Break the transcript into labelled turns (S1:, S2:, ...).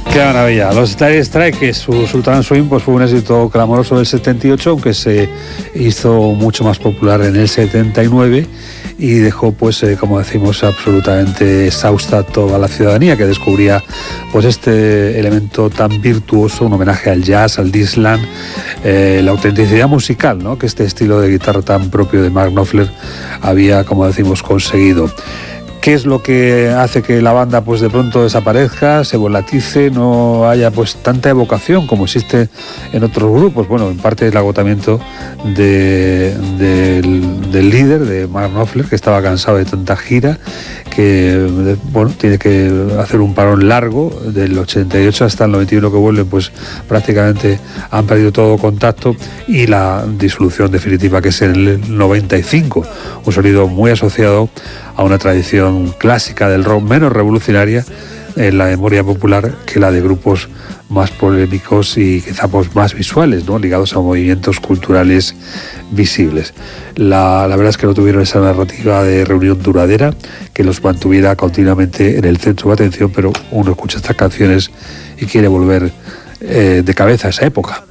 S1: Qué maravilla. Los Dire Straits, su Sultan Swing, pues fue un éxito clamoroso del 78, aunque se hizo mucho más popular en el 79 y dejó, pues, como decimos, absolutamente exhausta toda la ciudadanía, que descubría, pues, este elemento tan virtuoso, un homenaje al jazz, al Dixieland, la autenticidad musical, ¿no?, que este estilo de guitarra tan propio de Mark Knopfler había, como decimos, conseguido. ¿Qué es lo que hace que la banda, pues, de pronto desaparezca, se volatice, no haya, pues, tanta evocación como existe en otros grupos? Bueno, en parte es el agotamiento del líder, de Mark Knopfler, que estaba cansado de tanta gira, que, bueno, tiene que hacer un parón largo, del 88 hasta el 91 que vuelve, pues prácticamente han perdido todo contacto, y la disolución definitiva, que es en el 95, un sonido muy asociado a una tradición clásica del rock, menos revolucionaria en la memoria popular que la de grupos más polémicos y quizá, pues, más visuales, ¿no?, ligados a movimientos culturales visibles. La verdad es que no tuvieron esa narrativa de reunión duradera que los mantuviera continuamente en el centro de atención, pero uno escucha estas canciones y quiere volver de cabeza a esa época.